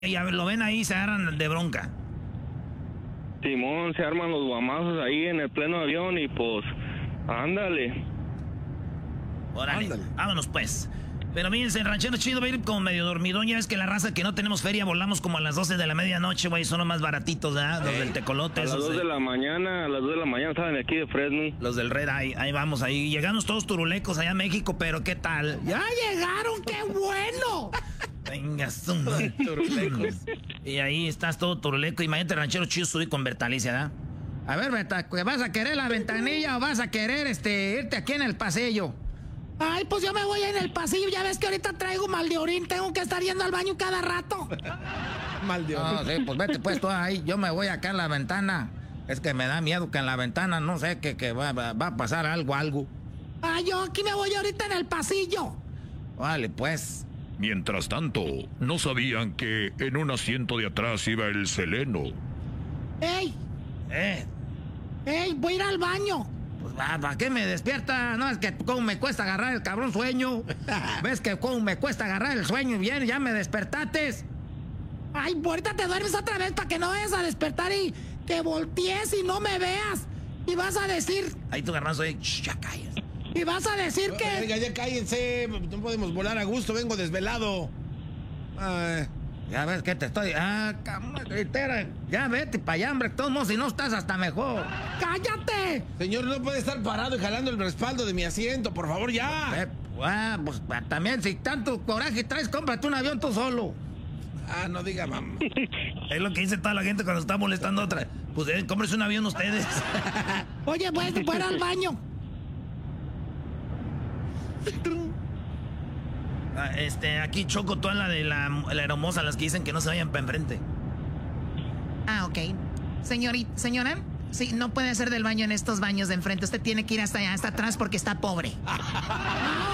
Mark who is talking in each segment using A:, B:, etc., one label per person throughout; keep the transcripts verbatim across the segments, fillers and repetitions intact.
A: Y a ver, lo ven ahí, se agarran de bronca.
B: Simón, se arman los guamazos ahí en el pleno avión y pues, ándale.
A: Órale, ándale. Vámonos pues. Pero mírense, el ranchero chido va a ir como medio dormidón. Ya ves que la raza que no tenemos feria volamos como a las doce de la medianoche, güey. Son los más baratitos, ¿verdad? Los eh, del tecolote.
B: A las dos de la mañana, a las dos de la mañana salen aquí de Fresno.
A: Los del Red, ahí, ahí vamos, ahí. Llegamos todos turulecos allá a México, pero ¿qué tal? ¡Ya llegaron! ¡Qué bueno! Venga, turulecos. Y ahí estás todo turuleco. Imagínate, ranchero chido, subí con Bertalicia, ¿verdad? A ver, Berta, ¿vas a querer la ventanilla o vas a querer este irte aquí en el pasillo? Ay, pues yo me voy en el pasillo. Ya ves que ahorita traigo mal de orín. Tengo que estar yendo al baño cada rato. Mal de orín. No, sí, pues vete pues tú ahí. Yo me voy acá en la ventana. Es que me da miedo que en la ventana, no sé, que, que va, va, va a pasar algo, algo. Ay, yo aquí me voy ahorita en el pasillo. Vale, pues.
C: Mientras tanto, no sabían que en un asiento de atrás iba el Seleno.
A: ¡Ey! ¡Eh! ¡Ey, voy a ir al baño! Pues, ¿para qué me despierta? No, es que cómo me cuesta agarrar el cabrón sueño. ¿Ves que cómo me cuesta agarrar el sueño? Bien, ya me despertates. Ay, ahorita te duermes otra vez para que no vayas a despertar y te voltees y no me veas. Y vas a decir... Ahí tu garbanzo, eh, ya calles. Y vas a decir que...
D: Oiga, ya cállense, no podemos volar a gusto, vengo desvelado.
A: Ay... Ya ves que te estoy... Ah, cabrón, gritera. Ya vete para allá, hombre. De todos modos, si no estás hasta mejor. ¡Cállate!
D: Señor, no puede estar parado y jalando el respaldo de mi asiento, por favor, ya.
A: Eh, ah, pues también, si tanto coraje traes, cómprate un avión tú solo.
D: Ah, no diga, mamá.
A: Es lo que dice toda la gente cuando está molestando a otra. Pues eh, cómprese un avión ustedes. Oye, pues, te puedo ir al baño. Ah, este, aquí Choco, toda la de la, la hermosa, las que dicen que no se vayan para enfrente.
E: Ah, ok. Señorita, señora, sí, no puede hacer del baño en estos baños de enfrente. Usted tiene que ir hasta allá, hasta atrás porque está pobre. Ah,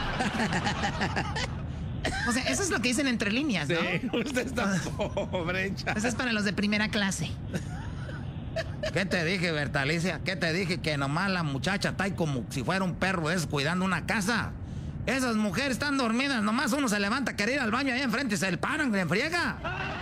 E: ok. O sea, eso es lo que dicen entre líneas, ¿no?
D: Sí, usted está pobre, chaval.
E: Eso es para los de primera clase.
A: ¿Qué te dije, Bertalicia? ¿Qué te dije? Que nomás la muchacha está ahí como si fuera un perro es cuidando una casa. Esas mujeres están dormidas, nomás uno se levanta a querer ir al baño ahí enfrente y se le paran, se enfriega.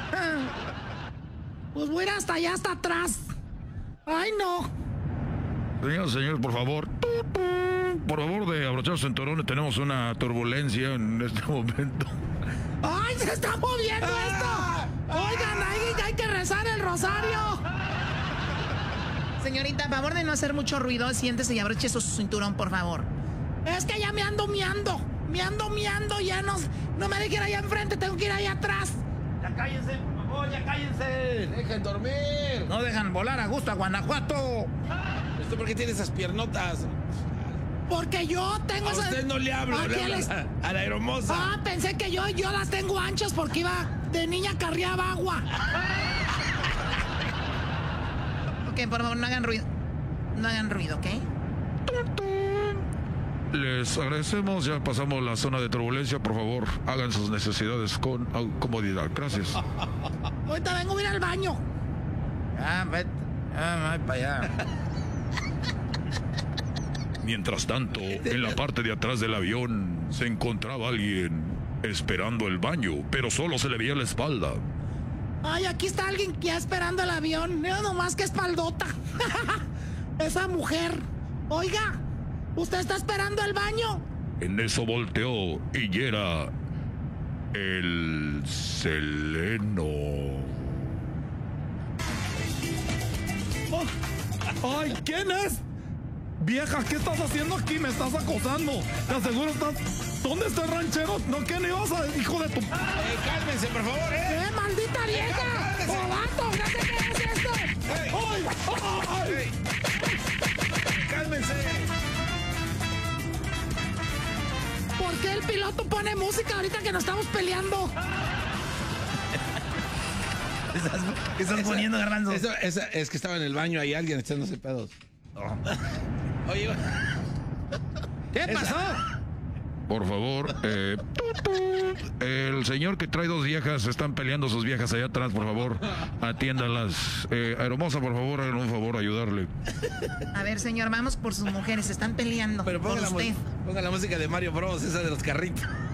A: Pues voy a ir hasta allá, hasta atrás. Ay, no.
C: Señor, señor, por favor. Por favor, de abrochar su cinturones, tenemos una turbulencia en este momento.
A: ¡Ay, se está moviendo esto! Oigan, hay, hay que rezar el rosario.
E: Señorita, a favor de no hacer mucho ruido, siéntese y abroche su cinturón, por favor.
A: Es que ya me ando miando, me ando miando, ya no, no me dejen ir allá enfrente, tengo que ir allá atrás. Ya cállense, por favor, ya cállense.
D: Dejen dormir.
A: No dejan volar a gusto a Guanajuato.
D: ¿Esto por qué tiene esas piernotas?
A: Porque yo tengo
D: a
A: esas...
D: usted no le hablo, le hablo les... a, a la hermosa.
A: Ah, pensé que yo, yo las tengo anchas porque iba de niña carriaba agua.
E: Ok, por favor, no hagan ruido. No hagan ruido, ¿ok?
C: Les agradecemos, ya pasamos la zona de turbulencia, por favor, hagan sus necesidades con comodidad. Gracias.
A: Ahorita vengo a ir al baño. Ah, vete, ah, para allá.
C: Mientras tanto, en la parte de atrás del avión se encontraba alguien esperando el baño, pero solo se le veía la espalda.
A: Ay, aquí está alguien ya esperando el avión. Mira nomás que espaldota. Esa mujer. Oiga, ¿usted está esperando el baño?
C: En eso volteó y era el Seleno.
F: Oh. ¡Ay! ¿Quién es? Vieja, ¿qué estás haciendo aquí? Me estás acosando. Te aseguro estás... ¿Dónde está el ranchero? ¿No qué ni vas a... hijo de tu...
D: Eh, cálmense, por favor, eh.
A: ¡Eh, maldita vieja! ¡Jovato! ¿No sé qué es esto?
D: Hey.
F: ¡Ay! ¡Ay!
D: Hey. ¡Cálmense!
A: ¿Por qué el piloto pone música ahorita que nos estamos peleando?
D: ¿Estás, estás esa, poniendo, Garbanzo? Eso, esa, es que estaba en el baño ahí alguien echándose pedos. Oh. Oye,
A: ¿qué pasó?
C: Por favor, eh, el señor que trae dos viejas, están peleando sus viejas allá atrás, por favor, atiéndalas. Eh, hermosa, por favor, hagan un favor, ayudarle.
E: A ver, señor, vamos por sus mujeres, están peleando.
D: Pero ponga,
E: por
D: la,
E: usted.
D: ponga la música de Mario Bros, esa de los carritos.